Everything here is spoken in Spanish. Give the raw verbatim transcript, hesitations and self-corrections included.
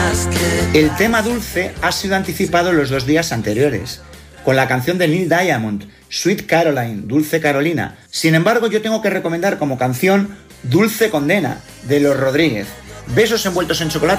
El tema dulce ha sido anticipado los dos días anteriores, con la canción de Neil Diamond, Sweet Caroline, Dulce Carolina. Sin embargo, yo tengo que recomendar como canción Dulce Condena, de Los Rodríguez. Besos envueltos en chocolate.